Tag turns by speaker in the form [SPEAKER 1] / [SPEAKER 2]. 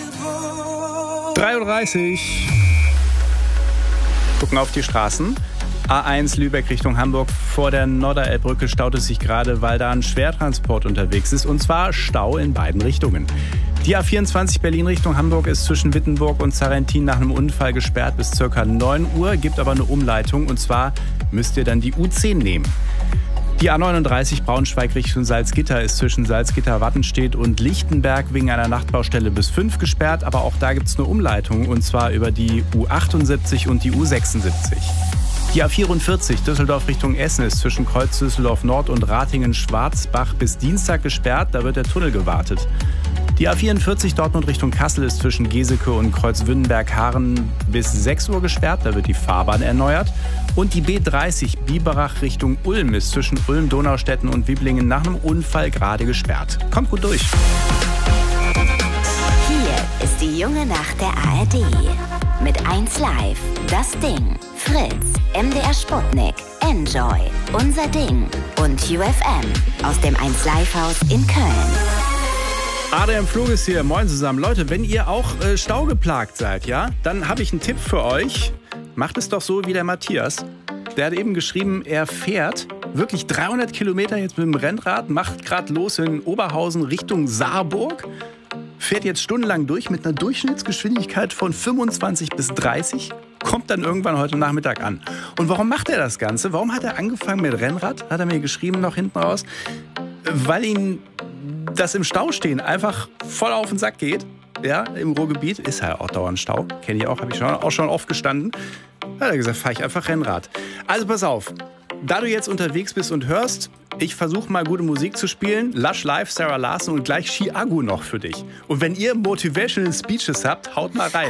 [SPEAKER 1] 3:30 Uhr. Gucken auf die Straßen. A1 Lübeck Richtung Hamburg. Vor der Nordderelbbrücke staut es sich gerade, weil da ein Schwertransport unterwegs ist. Und zwar Stau in beiden Richtungen. Die A24 Berlin Richtung Hamburg ist zwischen Wittenburg und Sarrentin nach einem Unfall gesperrt bis ca. 9 Uhr. Gibt aber eine Umleitung. Und zwar müsst ihr dann die U10 nehmen. Die A39 Braunschweig Richtung Salzgitter ist zwischen Salzgitter-Wattenstedt und Lichtenberg wegen einer Nachtbaustelle bis 5 gesperrt. Aber auch da gibt es eine Umleitung, und zwar über die U78 und die U76. Die A44 Düsseldorf Richtung Essen ist zwischen Kreuz Düsseldorf Nord und Ratingen-Schwarzbach bis Dienstag gesperrt. Da wird der Tunnel gewartet. Die A44 Dortmund Richtung Kassel ist zwischen Geseke und Kreuzwünnenberg-Haaren bis 6 Uhr gesperrt. Da wird die Fahrbahn erneuert. Und die B30 Biberach Richtung Ulm ist zwischen Ulm, Donaustetten und Wiblingen nach einem Unfall gerade gesperrt. Kommt gut durch.
[SPEAKER 2] Hier ist die junge Nacht der ARD. Mit 1 Live, Das Ding, Fritz, MDR Sputnik, Enjoy, Unser Ding und UFM aus dem 1 Live Haus in Köln.
[SPEAKER 1] Adrian Flug ist hier. Moin zusammen. Leute, wenn ihr auch staugeplagt seid, ja, dann habe ich einen Tipp für euch. Macht es doch so wie der Matthias. Der hat eben geschrieben, er fährt wirklich 300 Kilometer jetzt mit dem Rennrad, macht gerade los in Oberhausen Richtung Saarburg, fährt jetzt stundenlang durch mit einer Durchschnittsgeschwindigkeit von 25 bis 30, kommt dann irgendwann heute Nachmittag an. Und warum macht er das Ganze? Warum hat er angefangen mit Rennrad? Hat er mir geschrieben noch hinten raus. Weil ihm das im Stau stehen einfach voll auf den Sack geht. Ja, im Ruhrgebiet ist ja auch dauernd Stau. Kenne ich auch, habe ich auch schon oft gestanden. Da hat er gesagt, fahre ich einfach Rennrad. Also pass auf, da du jetzt unterwegs bist und hörst, ich versuche mal gute Musik zu spielen. Lush Live, Sarah Larson und gleich Chiago noch für dich. Und wenn ihr Motivational Speeches habt, haut mal rein.